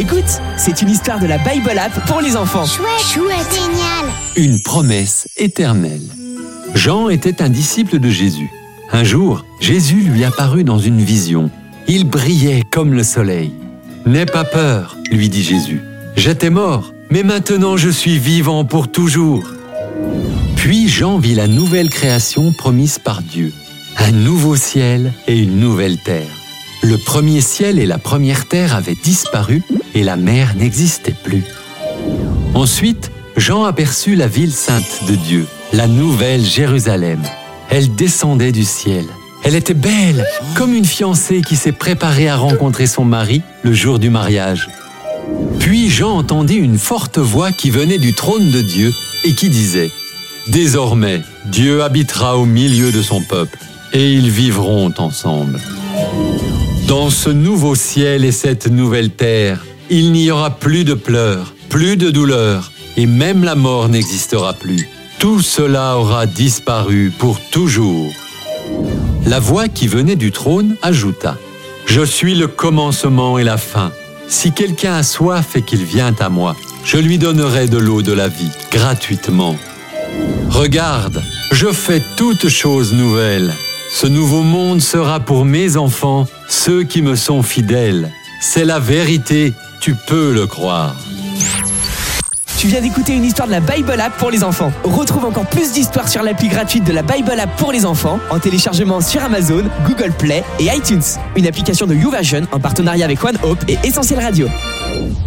Écoute, c'est une histoire de la Bible App pour les enfants. Chouette, génial. Une promesse éternelle. Jean était un disciple de Jésus. Un jour, Jésus lui apparut dans une vision. Il brillait comme le soleil. « N'aie pas peur, lui dit Jésus. J'étais mort, mais maintenant je suis vivant pour toujours. » Puis Jean vit la nouvelle création promise par Dieu. Un nouveau ciel et une nouvelle terre. Le premier ciel et la première terre avaient disparu et la mer n'existait plus. Ensuite, Jean aperçut la ville sainte de Dieu, la nouvelle Jérusalem. Elle descendait du ciel. Elle était belle, comme une fiancée qui s'est préparée à rencontrer son mari le jour du mariage. Puis Jean entendit une forte voix qui venait du trône de Dieu et qui disait « Désormais, Dieu habitera au milieu de son peuple, et ils vivront ensemble. Dans ce nouveau ciel et cette nouvelle terre, il n'y aura plus de pleurs, plus de douleurs, et même la mort n'existera plus. Tout cela aura disparu pour toujours. » La voix qui venait du trône ajouta « Je suis le commencement et la fin. Si quelqu'un a soif et qu'il vient à moi, je lui donnerai de l'eau de la vie, gratuitement. Regarde, je fais toutes choses nouvelles. Ce nouveau monde sera pour mes enfants, ceux qui me sont fidèles. C'est la vérité, tu peux le croire. » Tu viens d'écouter une histoire de la Bible App pour les enfants. Retrouve encore plus d'histoires sur l'appli gratuite de la Bible App pour les enfants en téléchargement sur Amazon, Google Play et iTunes. Une application de YouVersion en partenariat avec One Hope et Essentiel Radio.